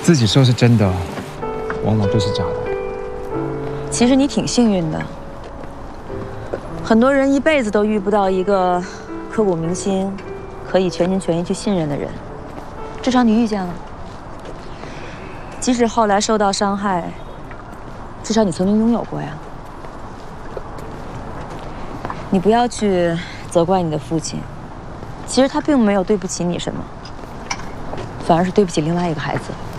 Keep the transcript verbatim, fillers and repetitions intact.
自己说是真的，往往都是假的。 其实你挺幸运的，很多人一辈子都遇不到一个刻骨铭心、可以全心全意去信任的人，至少你遇见了。即使后来受到伤害，至少你曾经拥有过呀。你不要去责怪你的父亲，其实他并没有对不起你什么，反而是对不起另外一个孩子。